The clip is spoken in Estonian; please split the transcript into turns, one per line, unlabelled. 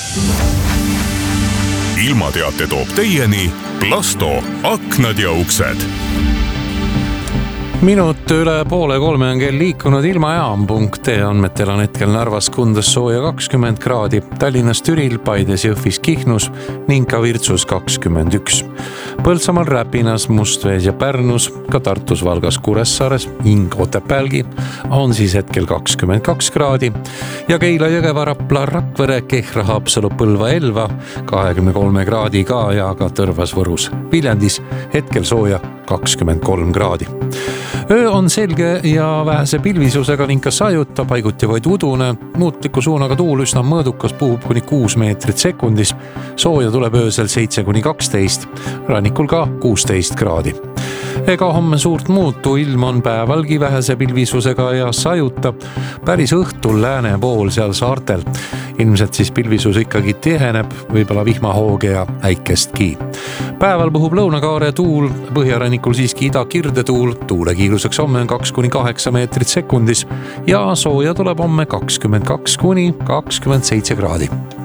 ilmateate toob teieni Plasto aknad ja uksed.
Minut üle 2:30 on kell liikunud ilmajaam. Andmetel on hetkel Narvas Kundas sooja 20 kraadi, Tallinnas Türil, Paides, Jõhvis, Kihnus ning ka Virtsus 21. Põltsamaal, Räpinas, Mustvees ja Pärnus, ka Tartus, Valgas, Kuressaares ning Otepälgi on siis hetkel 22 kraadi ja Keila, Jõgeva, Rapla, Rakvere, Kehra, Haapsalu, Põlva, Elva 23 kraadiga ja ka Tõrvas, Võrus, Viljandis hetkel sooja 23 kraadi. Öö on selge ja vähese pilvisusega ning ka sajuta, paiguti vaid udune, muutliku suunaga tuul üsna mõõdukas, puhub kuni 6 meetrit sekundis. Sooja tuleb öösel 7-12, rannikul ka 16 kraadi. Ega homme suurt muutu, ilm on päevalgi vähese pilvisusega ja sajuta päris õhtul lääne pool seal saartel. Ilmselt siis pilvisus ikkagi tiheneb, võibolla vihmahooge ja äikestki. Päeval puhub lõunakaare tuul, põhjarannikul siiski idakirde tuul, tuule kiiruseks homme on 2-8 meetrit sekundis ja sooja tuleb homme 22-27 kraadi.